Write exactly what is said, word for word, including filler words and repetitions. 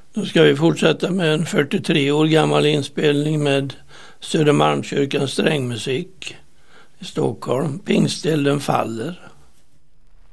Då ska vi fortsätta med en fyrtiotre år gammal inspelning med Södermalmskyrkans strängmusik i Stockholm. Pingstelden faller.